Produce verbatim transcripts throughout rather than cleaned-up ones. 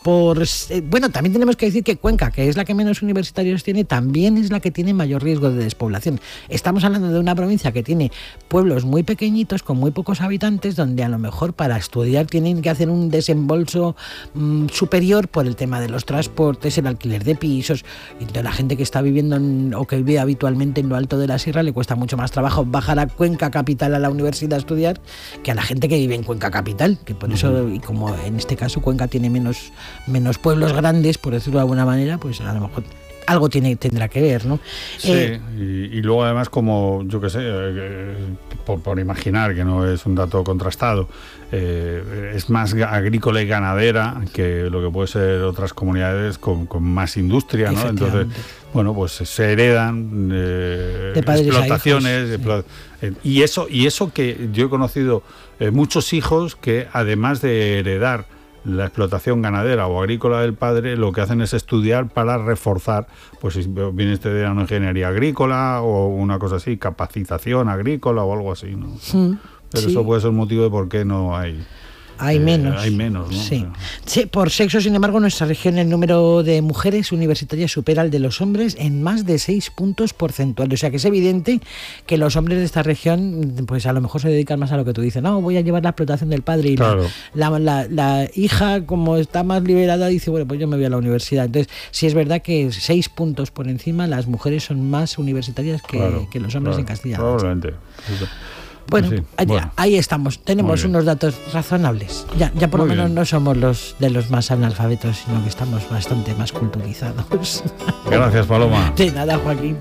por eh, bueno, también tenemos que decir que Cuenca, que es la que menos universitarios tiene, también es la que tiene mayor riesgo de despoblación. Estamos hablando de una provincia que tiene pueblos muy pequeñitos, con muy pocos habitantes, donde a lo mejor para estudiar tienen que hacer un desembolso mmm, superior por el tema de los transportes, el alquiler de pisos, y de la gente que está viviendo en, o que vive habitualmente en lo alto de la sierra le cuesta mucho más trabajo bajar a Cuenca capital a la universidad a estudiar que a la gente que vive en Cuenca capital, que por eso, y como en este caso Cuenca tiene menos, menos pueblos grandes, por decirlo de alguna manera, pues a lo mejor algo tiene, tendrá que ver, ¿no? Sí, eh, y, y luego además como, yo qué sé, eh, por, por imaginar, que no es un dato contrastado, eh, es más agrícola y ganadera que lo que puede ser otras comunidades con, con más industria, ¿no? Entonces, bueno, pues se heredan eh, explotaciones, hijos, explo- sí. eh, y eso y eso que yo he conocido eh, muchos hijos que además de heredar la explotación ganadera o agrícola del padre, lo que hacen es estudiar para reforzar, pues si viene este de una ingeniería agrícola o una cosa así, capacitación agrícola o algo así, ¿no? Mm, Pero sí. Eso puede ser un motivo de por qué no hay... Hay menos. Eh, hay menos, ¿no? Sí. Sí, por sexo, sin embargo, en nuestra región el número de mujeres universitarias supera el de los hombres en más de seis puntos porcentuales. O sea que es evidente que los hombres de esta región, pues a lo mejor se dedican más a lo que tú dices. No, voy a llevar la explotación del padre. Y claro. la, la, la, la hija, como está más liberada, dice, bueno, pues yo me voy a la universidad. Entonces, sí es verdad que seis puntos por encima las mujeres son más universitarias que, claro, que los hombres, claro, en Castilla. Probablemente. Bueno, sí, allá, bueno, ahí estamos, tenemos unos datos razonables. Ya, ya por Muy lo menos bien. No somos los de los más analfabetos, sino que estamos bastante más culturizados. Gracias, Paloma. De nada, Joaquín.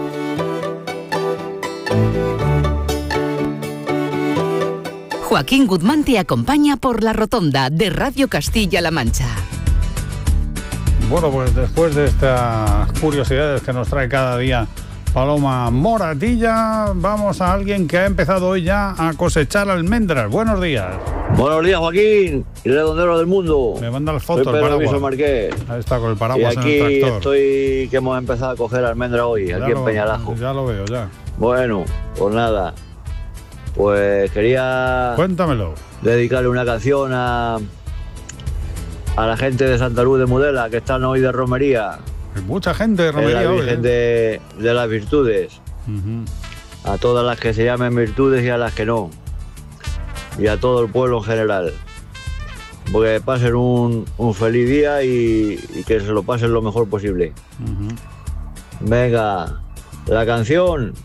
Joaquín Guzmán te acompaña por la rotonda de Radio Castilla-La Mancha. Bueno, pues después de estas curiosidades que nos trae cada día Paloma Moratilla, vamos a alguien que ha empezado hoy ya a cosechar almendras. Buenos días. Buenos días, Joaquín, y redondero del mundo. Me manda las fotos, Soy Pedro Viso Marqués. Ahí está, con el paraguas y aquí en el tractor. Estoy que hemos empezado a coger almendras hoy, ya aquí lo, en Peñalajo. Ya lo veo, ya. Bueno, pues nada, pues quería... Cuéntamelo. Dedicarle una canción a, a la gente de Santa Luz de Mudela, que están hoy de romería. Hay mucha gente de romería la hoy. Virgen ¿eh? de, de las Virtudes. Uh-huh. A todas las que se llamen Virtudes y a las que no. Y a todo el pueblo en general. Porque pasen un, un feliz día y, y que se lo pasen lo mejor posible. Uh-huh. Venga, la canción.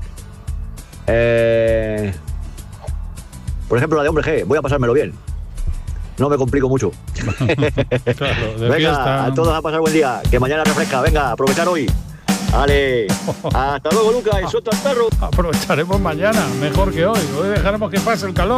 Eh, por ejemplo, la de Hombre G. Voy a pasármelo bien. No me complico mucho. Claro, venga, fiesta. A todos a pasar buen día. Que mañana refresca. Venga, aprovechar hoy. Vale. Hasta luego, Lucas. Y suelta al perro. Aprovecharemos mañana, mejor que hoy. Hoy dejaremos que pase el calor.